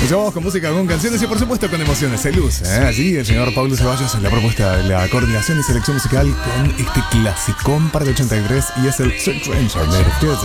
Escuchamos con música, con canciones y por supuesto con emociones. Se luce, allí el señor Pablo Ceballos en la propuesta de la coordinación y selección musical con este clasicón par de 83 y es el Sweet Dreams Are Made of This.